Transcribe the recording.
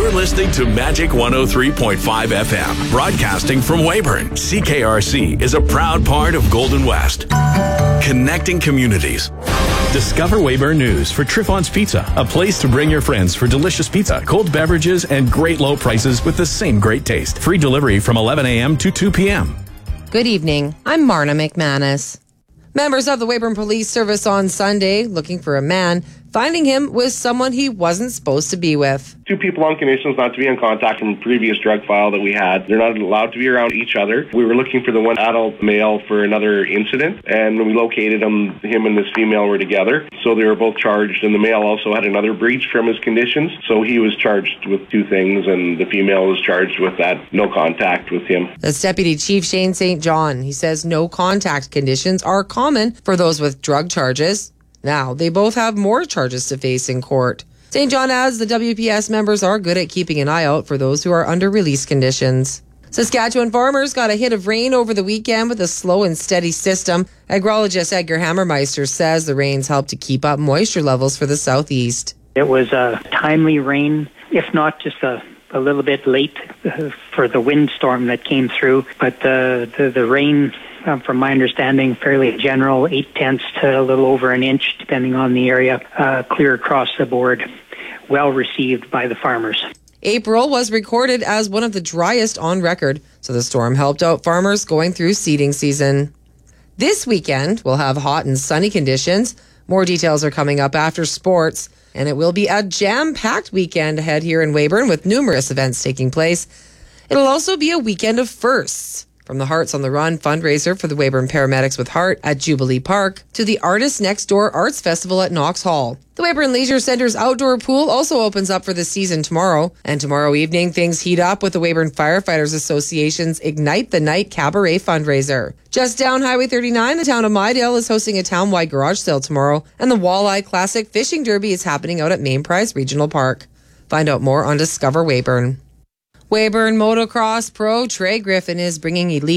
You're listening to Magic 103.5 FM, broadcasting from Weyburn. CKRC is a proud part of Golden West, connecting communities. Discover Weyburn News for Triffon's Pizza, a place to bring your friends for delicious pizza, cold beverages, and great low prices with the same great taste. Free delivery from 11 a.m. to 2 p.m. Good evening. I'm Marna McManus. Members of the Weyburn Police Service on Sunday looking for a man, finding him with someone he wasn't supposed to be with. 2 people on conditions not to be in contact from previous drug file that we had. They're not allowed to be around each other. We were looking for the one adult male for another incident, and when we located him and this female were together. So they were both charged, and the male also had another breach from his conditions. So he was charged with 2 things, and the female was charged with that no contact with him. That's Deputy Chief Shane St. John. He says no contact conditions are common for those with drug charges. Now, they both have more charges to face in court. St. John adds the WPS members are good at keeping an eye out for those who are under release conditions. Saskatchewan farmers got a hit of rain over the weekend with a slow and steady system. Agrologist Edgar Hammermeister says the rains helped to keep up moisture levels for the southeast. It was a timely rain, if not just a little bit late for the windstorm that came through. But the rain, from my understanding, fairly general, 0.8 to a little over an inch, depending on the area, clear across the board. Well received by the farmers. April was recorded as one of the driest on record, so the storm helped out farmers going through seeding season. This weekend, we'll have hot and sunny conditions. More details are coming up after sports, and it will be a jam-packed weekend ahead here in Weyburn with numerous events taking place. It'll also be a weekend of firsts. From the Hearts on the Run fundraiser for the Weyburn Paramedics with Heart at Jubilee Park to the Artists Next Door Arts Festival at Knox Hall. The Weyburn Leisure Centre's outdoor pool also opens up for the season tomorrow. And tomorrow evening, things heat up with the Weyburn Firefighters Association's Ignite the Night Cabaret fundraiser. Just down Highway 39, the town of Mydale is hosting a town-wide garage sale tomorrow. And the Walleye Classic Fishing Derby is happening out at Main Prize Regional Park. Find out more on Discover Weyburn. Weyburn Motocross Pro Trey Griffin is bringing elite